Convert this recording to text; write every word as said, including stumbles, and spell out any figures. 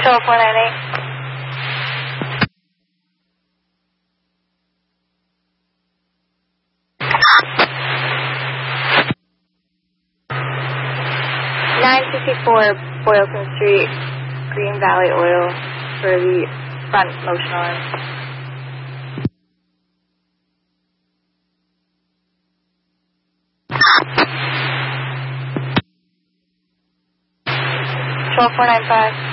Control four nine eight. nine fifty-four Boylston Street, Green Valley Oil for the front motion arm. Control four nine five.